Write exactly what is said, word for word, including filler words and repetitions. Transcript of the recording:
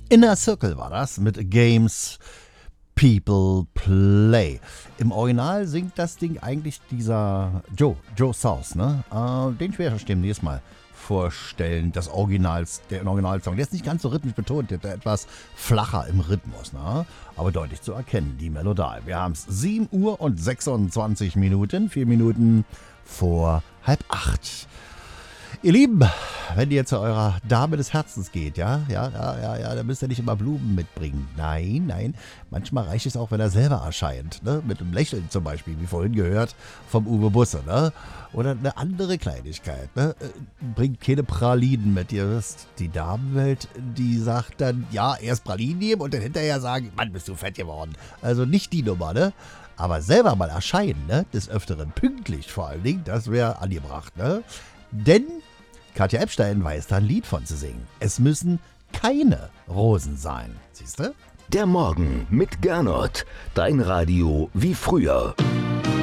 Inner Circle war das mit Games People Play. Im Original singt das Ding eigentlich dieser Joe, Joe South, ne? Äh, den ich mir demnächst mal vorstellen, das Originals, der Originalsong. Der ist nicht ganz so rhythmisch betont, der ist etwas flacher im Rhythmus, ne? Aber deutlich zu erkennen, die Melodie. Wir haben es sieben Uhr und sechsundzwanzig Minuten, vier Minuten vor halb acht. Ihr Lieben, wenn ihr zu eurer Dame des Herzens geht, ja, ja, ja, ja, ja, dann müsst ihr nicht immer Blumen mitbringen. Nein, nein, manchmal reicht es auch, wenn er selber erscheint, ne, mit einem Lächeln zum Beispiel, wie vorhin gehört, vom Uwe Busse, ne, oder eine andere Kleinigkeit, ne, bringt keine Pralinen mit, ihr wisst, die Damenwelt, die sagt dann, ja, erst Pralinen nehmen und dann hinterher sagen, Mann, bist du fett geworden. Also nicht die Nummer, ne, aber selber mal erscheinen, ne, des Öfteren pünktlich vor allen Dingen, das wäre angebracht, ne. Denn Katja Epstein weiß da ein Lied von zu singen. Es müssen keine Rosen sein. Siehst du? Der Morgen mit Gernot. Dein Radio wie früher.